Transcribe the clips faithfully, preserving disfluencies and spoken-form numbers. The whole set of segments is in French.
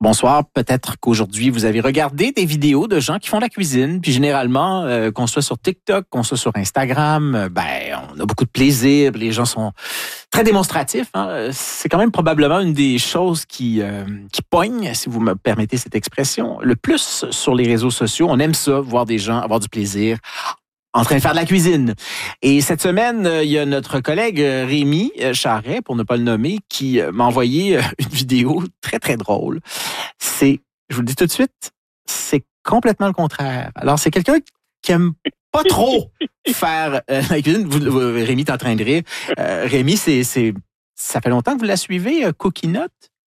Bonsoir, peut-être qu'aujourd'hui vous avez regardé des vidéos de gens qui font la cuisine, puis généralement, euh, qu'on soit sur TikTok, qu'on soit sur Instagram, euh, ben on a beaucoup de plaisir, les gens sont très démonstratifs. Hein. C'est quand même probablement une des choses qui, euh, qui pogne, si vous me permettez cette expression, le plus sur les réseaux sociaux. On aime ça, voir des gens avoir du plaisir en train de faire de la cuisine. Et cette semaine, il y a notre collègue Rémi Charret, pour ne pas le nommer, qui m'a envoyé une vidéo très, très drôle. C'est, je vous le dis tout de suite, c'est complètement le contraire. Alors, c'est quelqu'un qui aime pas trop faire euh, la cuisine. Vous, vous, Rémi, t'es en train de rire. Euh, Rémi, c'est, c'est, ça fait longtemps que vous la suivez, euh, Cookie Nut?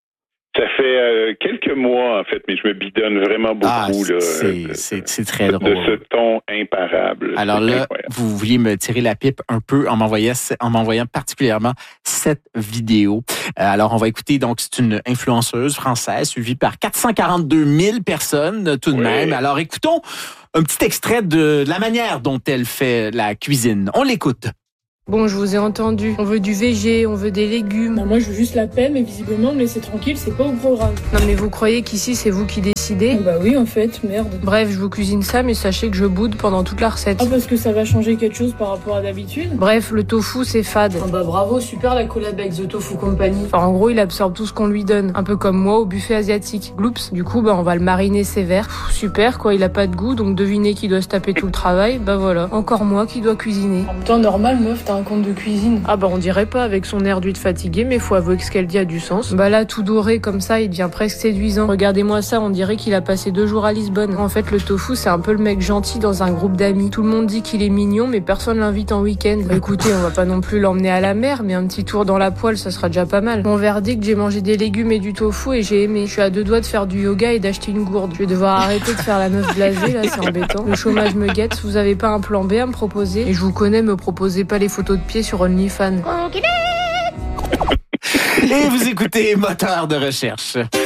Ça fait euh, quelques mois, en fait, mais je me bidonne vraiment beaucoup. Ah, là, c'est, de, c'est, c'est très de, drôle. De ce ton imparable. Alors c'est là, incroyable. vous vouliez me tirer la pipe un peu en m'envoyant, en m'envoyant particulièrement cette vidéo. Euh, alors, on va écouter, donc, c'est une influenceuse française suivie par quatre cent quarante-deux mille personnes tout de Oui. même. Alors, écoutons un petit extrait de la manière dont elle fait la cuisine. On l'écoute. Bon, je vous ai entendu. On veut du végé, on veut des légumes. Bah moi, je veux juste la paix, mais visiblement, me laisser tranquille, c'est pas au programme. Non, mais vous croyez qu'ici, c'est vous qui décidez? Bah oui, en fait, merde. Bref, je vous cuisine ça, mais sachez que je boude pendant toute la recette. Ah, parce que ça va changer quelque chose par rapport à d'habitude? Bref, le tofu, c'est fade. Ah bah bravo, super la collab avec The Tofu Company. Enfin, en gros, il absorbe tout ce qu'on lui donne. Un peu comme moi au buffet asiatique. Gloops. Du coup, bah, on va le mariner sévère. Pff, super, quoi, il a pas de goût, donc devinez qui doit se taper tout le travail. Bah voilà, encore moi qui dois cuisiner. En même temps, normal, meuf, t'as un compte de cuisine. Ah bah on dirait pas avec son air d'huile fatigué, mais faut avouer que ce qu'elle dit a du sens. Bah là, tout doré comme ça, il devient presque séduisant. Regardez-moi ça, on dirait qu'il a passé deux jours à Lisbonne. En fait, le tofu, c'est un peu le mec gentil dans un groupe d'amis. Tout le monde dit qu'il est mignon, mais personne l'invite en week-end. Bah, écoutez, on va pas non plus l'emmener à la mer, mais un petit tour dans la poêle, ça sera déjà pas mal. Mon verdict, j'ai mangé des légumes et du tofu et j'ai aimé. Je suis à deux doigts de faire du yoga et d'acheter une gourde. Je vais devoir arrêter de faire la meuf blasée, là, c'est embêtant. Le chômage me guette, vous avez pas un plan B à me proposer? Et je vous connais, me proposez pas les photos de pieds sur OnlyFans. Et vous écoutez Moteur de recherche.